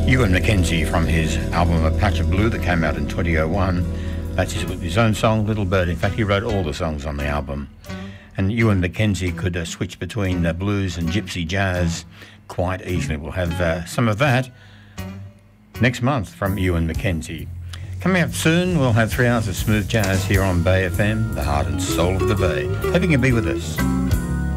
Ewan McKenzie from his album A Patch of Blue that came out in 2001. That's his own song, Little Bird. In fact, he wrote all the songs on the album. And Ewan McKenzie could switch between blues and gypsy jazz quite easily. We'll have some of that next month from Ewan McKenzie. Coming up soon, we'll have 3 hours of smooth jazz here on Bay FM, the heart and soul of the Bay. Hoping you'll be with us.